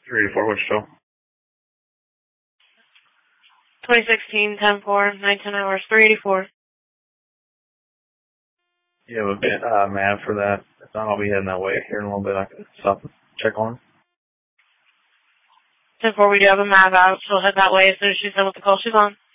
384 Wichita. 2016, 10-4, 19 hours, 384. You have a bit mad for that. If not, I'll be heading that way here in a little bit. I can stop and check on him. 10-4, we do have a MAV out. She'll head that way as soon as she's done with the call she's on.